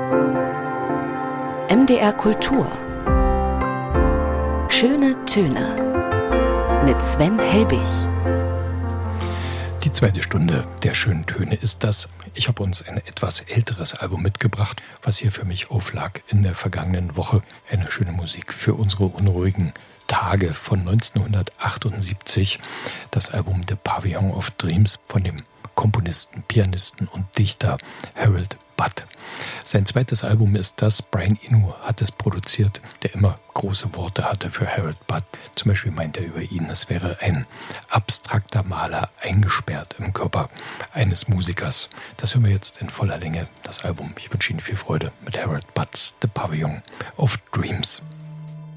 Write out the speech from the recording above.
MDR Kultur. Schöne Töne mit Sven Helbig. Die zweite Stunde der schönen Töne ist das. Ich habe uns ein etwas älteres Album mitgebracht, was hier für mich auflag in der vergangenen Woche. Eine schöne Musik für unsere unruhigen Tage von 1978. Das Album The Pavilion of Dreams von dem Komponisten, Pianisten und Dichter Harold Budd. Sein zweites Album ist das. Brian Eno hat es produziert, der immer große Worte hatte für Harold Budd. Zum Beispiel meint er über ihn, es wäre ein abstrakter Maler eingesperrt im Körper eines Musikers. Das hören wir jetzt in voller Länge, das Album. Ich wünsche Ihnen viel Freude mit Harold Budds The Pavilion of Dreams.